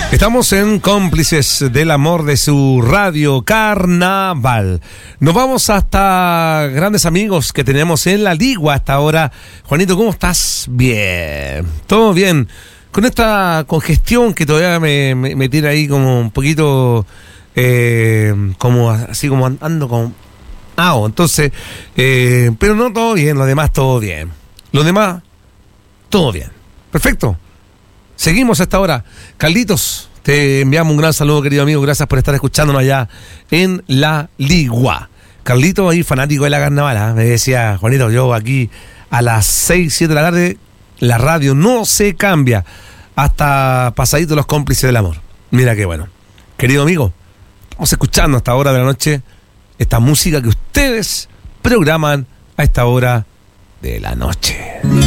Estamos en Cómplices del Amor de su radio Carnaval. Nos vamos hasta grandes amigos que tenemos en la Ligua hasta ahora. Juanito, ¿cómo estás? Bien, todo bien. Con esta congestión que todavía me tira ahí como un poquito, como así como ando con... entonces, pero no todo bien, lo demás todo bien. Lo demás, todo bien. Perfecto. Seguimos a esta hora. Carlitos, te enviamos un gran saludo, querido amigo. Gracias por estar escuchándonos allá en la Ligua. Carlitos, ahí fanático de la carnaval, me decía, Juanito, yo aquí a las 6, 7 de la tarde, la radio no se cambia hasta pasadito los Cómplices del Amor. Mira qué bueno. Querido amigo, estamos escuchando a esta hora de la noche esta música que ustedes programan a esta hora de la noche.